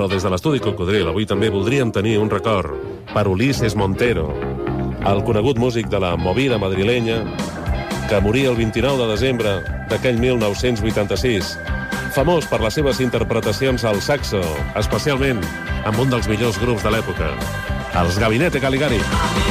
Però des de l'estudi Cocodril avui també voldríem tenir un record per Ulises Montero, el conegut músic de la movida madrilenya que moria el 29 de desembre d'aquell 1986, famós per les seves interpretacions al saxo, especialment amb un dels millors grups de l'època, els Gabinete Caligari.